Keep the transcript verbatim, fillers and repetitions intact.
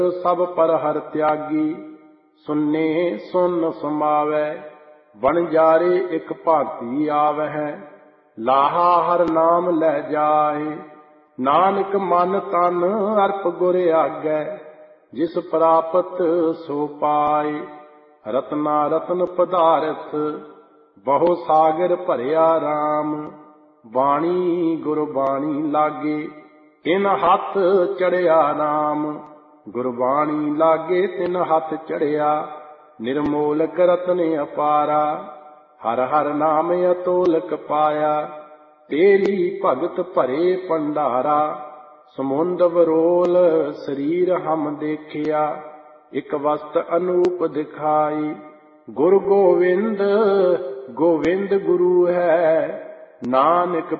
ਸਭ ਪਰ ਹਰ ਤਿਆਗੀ, ਸੁਨੇ ਸੁਨ ਸਮਾਵੈ। ਵਣਜਾਰੇ ਇੱਕ ਭਾਂਤੀ ਆਵਹਿ, ਲਾਹਾ ਹਰ ਨਾਮ ਲੈ ਜਾਏ। ਨਾਨਕ ਮਨ ਤਨ ਅਰਪ ਗੁਰ ਆਗੈ, ਜਿਸ ਪ੍ਰਾਪਤ ਸੋ ਪਾਏ। ਰਤਨਾ ਰਤਨ ਪਦਾਰਥ, ਬਹੁ ਸਾਗਰ ਭਰਿਆ ਰਾਮ। ਬਾਣੀ ਗੁਰਬਾਣੀ ਲਾਗੇ, ਤਿਨ ਹੱਥ ਚੜਿਆ ਨਾਮ। ਗੁਰਬਾਣੀ ਲਾਗੇ ਤਿਨ ਹੱਥ ਚੜਿਆ, ਨਿਰਮੋਲਕ ਰਤਨ ਅਪਾਰਾ। ਹਰ ਹਰ ਨਾਮ ਅਤੋਲਕ ਪਾਇਆ, ਤੇਰੀ ਭਗਤ ਭਰੇ ਭੰਡਾਰਾ। ਸਮੁੰਦ ਵਰੋਲ ਸਰੀਰ ਹਮ ਦੇਖਿਆ, ਇੱਕ ਵਸਤ ਅਨੂਪ ਦਿਖਾਈ। ਗੁਰ ਗੋਵਿੰਦ ਗੋਵਿੰਦ ਗੁਰੂ ਹੈ, ਨਾਨਕ